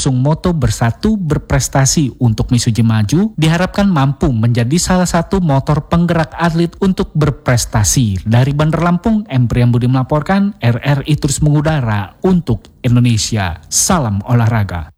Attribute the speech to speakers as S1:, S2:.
S1: mengusung moto bersatu berprestasi untuk Misuji Maju diharapkan mampu menjadi salah satu motor penggerak atlet untuk berprestasi. Dari Bandar Lampung, M. Priyambudi melaporkan, RRI terus mengudara untuk Indonesia. Salam olahraga.